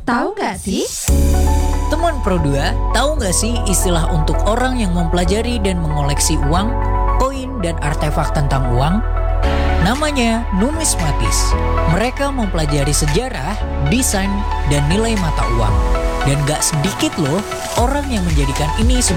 Tahu nggak sih? Teman Pro 2, tahu nggak sih istilah untuk orang yang mempelajari dan mengoleksi uang, koin, dan artefak tentang uang? Namanya numismatis. Mereka mempelajari sejarah, desain, dan nilai mata uang. Dan gak sedikit loh orang yang menjadikan ini sebagai